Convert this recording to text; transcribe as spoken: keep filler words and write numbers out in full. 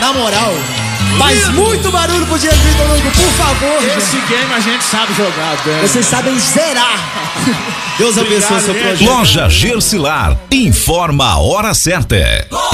Na moral, faz muito barulho pro Diego Vitor Hugo, por favor. Esse game a gente sabe jogar, velho. Vocês sabem zerar. Deus abençoe seu projeto. Loja Gercilar informa a hora certa.